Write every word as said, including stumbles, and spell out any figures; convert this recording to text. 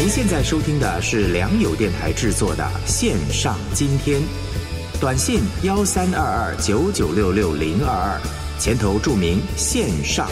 您现在收听的是良友电台制作的线上今天，短信幺三二二九九六六零二二，前头注明线上